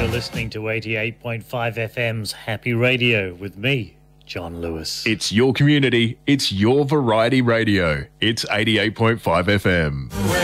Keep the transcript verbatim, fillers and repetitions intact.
listening to eighty-eight point five F M's Happy Radio with me, John Lewis. It's your community. It's your variety radio. It's eighty-eight point five F M.